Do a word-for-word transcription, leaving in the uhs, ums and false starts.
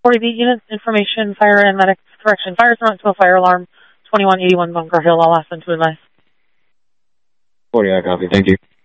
forty B units, information, fire and medics, correction, fire is not to a fire alarm, twenty-one eighty-one Bunker Hill, I'll ask them to advise. forty, I copy, thank you.